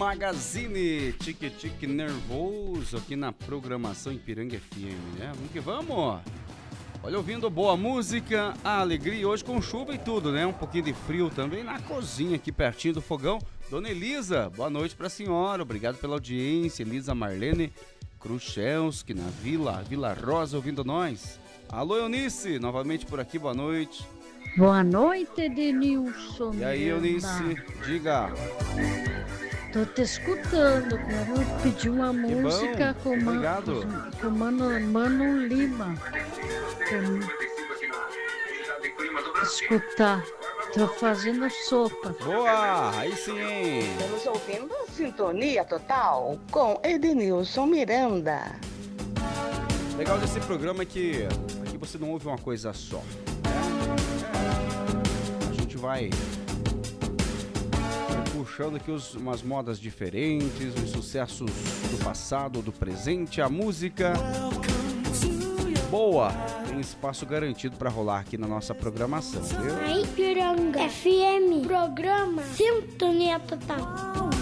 Magazine, tique-tique nervoso aqui na programação Ipiranga FM, né? Vamos que vamos! Olha, ouvindo boa música, a alegria, hoje com chuva e tudo, né? Um pouquinho de frio também na cozinha aqui pertinho do fogão. Dona Elisa, boa noite pra senhora, obrigado pela audiência. Elisa Marlene Kruszewski na Vila Rosa, ouvindo nós. Alô, Eunice, novamente por aqui, boa noite. Boa noite, Edenilson. E aí, Eunice, diga. Tô te escutando, quero pedir uma música com Mano Lima. Escutar. Tô fazendo sopa. Boa, aí sim. Estamos ouvindo Sintonia Total com Edenilson Miranda. Legal desse programa é que aqui você não ouve uma coisa só. A gente vai puxando aqui umas modas diferentes, os sucessos do passado, do presente, a música boa, tem espaço garantido para rolar aqui na nossa programação, viu? Ipiranga FM, programa Sintonia Total.